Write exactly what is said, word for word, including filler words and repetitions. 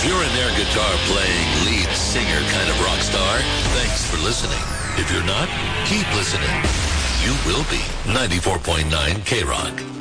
you're an air guitar playing lead singer kind of rock star, thanks for listening. If you're not, keep listening. You will be. ninety-four point nine K-Rock.